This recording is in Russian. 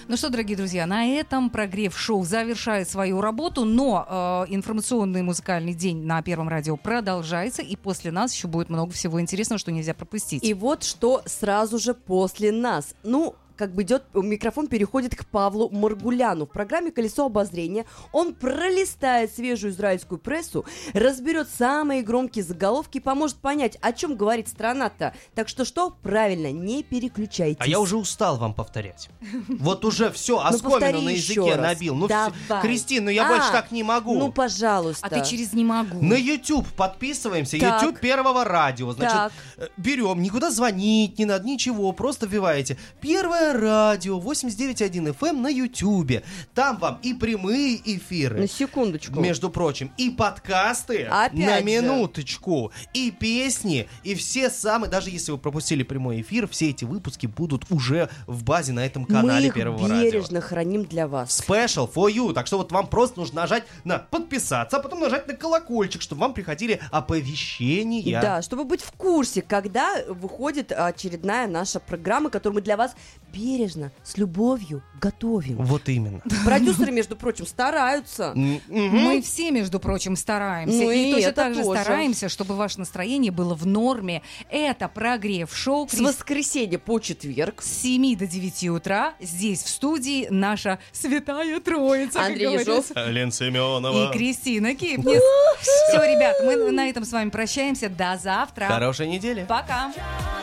Ну что, дорогие друзья, на этом прогрев-шоу завершает свою работу, но информационный музыкальный день на Первом радио продолжается, и после нас еще будет много всего интересного, что нельзя пропустить. И вот что сразу же после нас. Микрофон переходит к Павлу Маргуляну. В программе «Колесо обозрения» он пролистает свежую израильскую прессу, разберет самые громкие заголовки и поможет понять, о чем говорит страна-то. Так что, правильно, не переключайтесь. А я уже устал вам повторять. Вот уже все, оскомину на языке набил. Кристин, я больше так не могу. Ну, пожалуйста. А ты через «не могу». На YouTube подписываемся, Так. YouTube Первого радио. Значит, берем, никуда звонить не надо, ничего, просто вбиваете Первое радио 89.1 FM на YouTube. Там вам и прямые эфиры. На секундочку. Между прочим, и подкасты Опять на же. минуточку, и песни, и все самые, даже если вы пропустили прямой эфир, все эти выпуски будут уже в базе на этом канале Мы их Первого радио. бережно храним для вас. Special for you. Так что вот вам просто нужно нажать на подписаться, а потом нажать на колокольчик, чтобы вам приходили оповещения. Да, чтобы быть в курсе, когда выходит очередная наша программа, которую мы для вас бережно, с любовью готовим. Вот именно. Продюсеры, между прочим, стараются. Мы все, между прочим, стараемся. Ну и и точно это так же тоже. стараемся, чтобы ваше настроение было в норме. Это прогрев-шоу С воскресенья по четверг. с 7 до 9 утра. Здесь, в студии, наша святая троица. Андрей как Ежов. говорится. Лен Семенова. И Кристина Кипнис. Все, ребят, мы на этом с вами прощаемся. До завтра. Хорошей недели. Пока.